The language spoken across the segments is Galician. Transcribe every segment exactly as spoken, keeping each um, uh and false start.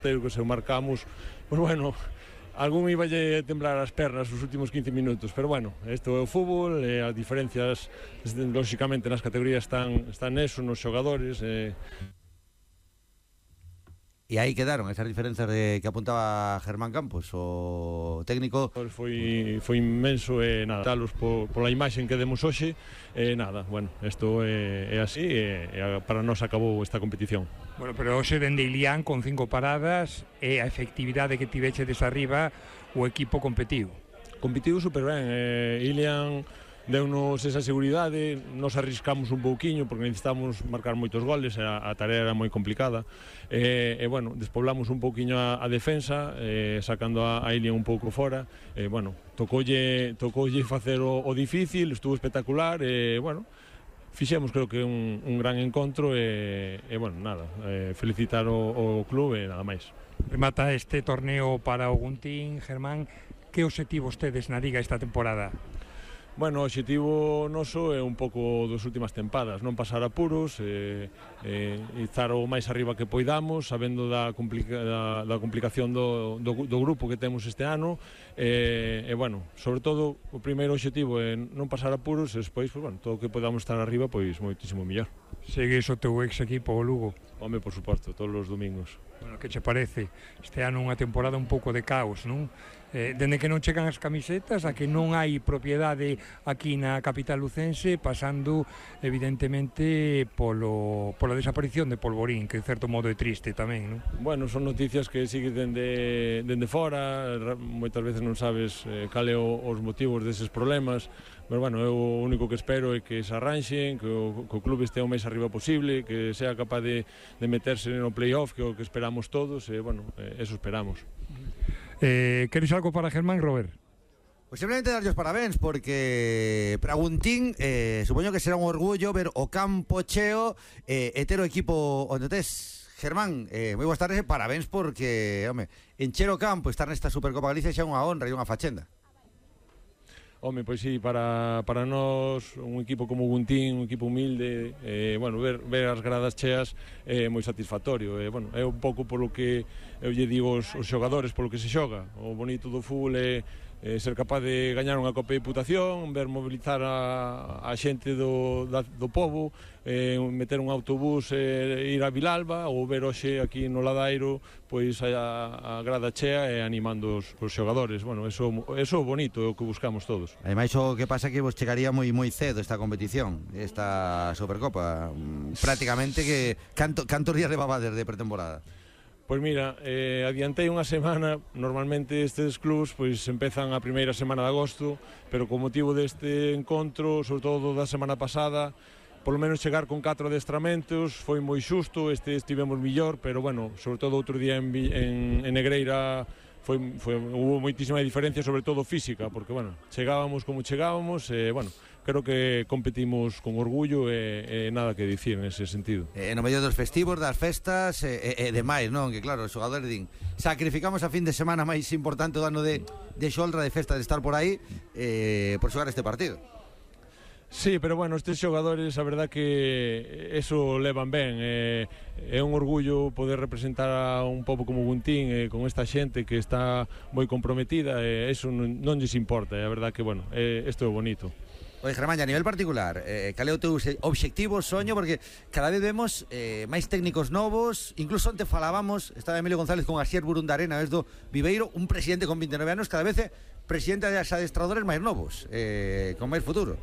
que se marcamos, pois bueno, algún iba a temblar as pernas os últimos quince minutos, pero bueno, isto é o fútbol, e as diferencias, lóxicamente, nas categorías están, están neso, nos xogadores, e... E aí quedaron esas diferenzas de que apuntaba Germán Campos, o técnico. Foi, foi inmenso e nada, talos po, pola imaxen que demos hoxe, e nada, bueno, isto é, é así e, e para nós acabou esta competición. Bueno, pero hoxe dende Ilián con cinco paradas e a efectividade que tiveche desarriba o equipo competiu. Competiu super ben, eh, Ilián deu-nos esa seguridade, nos arriscamos un pouquiño porque necesitamos marcar moitos goles, a, a tarea era moi complicada, e, e bueno, despoblamos un pouquiño a, a defensa, eh, sacando a, a Ilián un pouco fora, e bueno, tocoulle, tocoulle facer o, o difícil, estuvo espectacular, e bueno, fixemos creo que un, un gran encontro, e, e bueno, nada, eh, felicitar o, o club e nada máis. Remata este torneo para o Guntín, Germán, que obxectivos tedes na Liga esta temporada? Bueno, o obxectivo noso é un pouco das últimas tempadas, non pasar apuros, e, e estar o máis arriba que poidamos, sabendo da, complica, da, da complicación do, do, do grupo que temos este ano, e, e bueno, sobre todo o primeiro obxectivo é non pasar apuros, e despois, pues, bueno, todo o que podamos estar arriba, pois moitísimo mellor. Segues o teu ex equipo, o Lugo? Home, por suposto, todos os domingos. Bueno, que che parece? Este ano unha temporada un pouco de caos, non? Eh, dende que non chegan as camisetas, a que non hai propiedade aquí na capital lucense, pasando evidentemente polo, pola desaparición de Polvorín, que de certo modo é triste tamén, non? Bueno, son noticias que sigues dende, dende fora, moitas veces non sabes eh, cal é o, os motivos deses problemas, pero bueno, eu o único que espero é que se arranxen, que o, que o club este o máis arriba posible, que sea capaz de, de meterse no play-off, que o que esperamos todos, e bueno, eh, eso esperamos. Eh, queres algo para Germán, Robert? Pois simplemente darlle os parabéns, porque para Guntín eh, supoño que será un orgullo ver o campo cheo eh, e ter o equipo onde tes. Germán, eh, moi boas tardes e parabéns porque, home, encher o campo, estar nesta Supercopa Galicia xa é unha honra e unha fachenda. Home, pois sí, para, para nós un equipo como Guntín, un equipo humilde, eh, bueno, ver, ver as gradas cheas é eh, moi satisfactorio, eh, bueno, é un pouco polo que eu lle digo os, os xogadores, polo que se xoga. O bonito do fútbol é eh, ser capaz de gañar unha Copa de Diputación, ver mobilizar a, a xente do, da, do povo, eh, meter un autobús e eh, ir a Vilalba, ou ver hoxe aquí no Ladairo pois a, a grada chea e animando os, os xogadores. Bueno, eso, eso é bonito, é o que buscamos todos. Ademais, o que pasa é que vos chegaría moi moi cedo esta competición, esta Supercopa, prácticamente que canto, cantos días levaba desde pretemporada? Pois mira, eh, adiantei unha semana. Normalmente estes clubs pois empezan a primeira semana de agosto, pero con motivo deste encontro, sobre todo da semana pasada, polo menos chegar con catro adestramentos foi moi xusto. Este estivemos millor, pero bueno, sobre todo outro día en, en, en Negreira foi, foi, hubo moitísima diferencia, sobre todo física, porque bueno, chegábamos como chegábamos, e bueno, creo que competimos con orgullo e, e nada que dicir en ese sentido. E no medio dos festivos, das festas e, e, e demais, non? Que claro, os xogadores din, sacrificamos a fin de semana máis importante do ano de, de xolra, de festa, de estar por aí eh, por xogar este partido. Sí, pero bueno, estes xogadores, a verdad que eso levan ben, eh, é un orgullo poder representar a un pobo como Guntín, eh, con esta xente que está moi comprometida, e eh, eso non, non lles importa, é a verdad que, bueno, eh, isto é bonito. Oye, Germán, a nivel particular, eh, cal é o teu obxectivo, soño, porque cada vez vemos eh, máis técnicos novos, incluso onte falábamos, estaba Emilio González con Asier Burundarena, ves do Viveiro, un presidente con vinte e nove anos, cada vez é presidente das adestradores máis novos, eh, con máis futuro.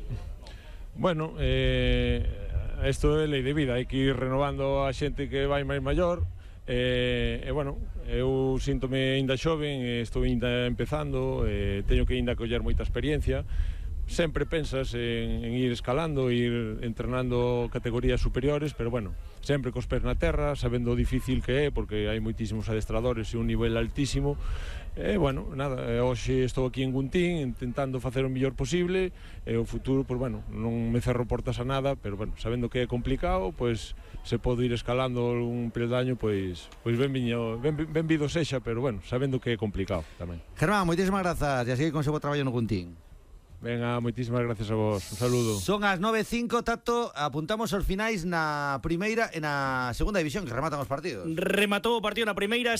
Bueno, eh, isto é lei de vida, hai que ir renovando a xente que vai máis maior, e, eh, eh, bueno, eu síntome ainda xoven, estou ainda empezando, eh, teño que ainda coller moita experiencia. Sempre pensas en, en ir escalando, ir entrenando categorías superiores, pero bueno, sempre cos pés na terra, sabendo o difícil que é, porque hai moitísimos adestradores e un nivel altísimo. E bueno, nada, hoxe estou aquí en Guntín intentando facer o mellor posible, e o futuro, pois bueno, non me cerro portas a nada, pero bueno, sabendo que é complicado, pois se pode ir escalando un peldaño, pois pois ben viño, ben, ben vido sexa, pero bueno, sabendo que é complicado tamén. Germán, moitísimas grazas, e a seguir con o seu traballo no Guntín. Venga, moitísimas gracias a vos. Un saludo. Son as nove e cinco, Tato, apuntamos os finais na primeira e na segunda división, que rematan os partidos. Rematou o partido na primeira.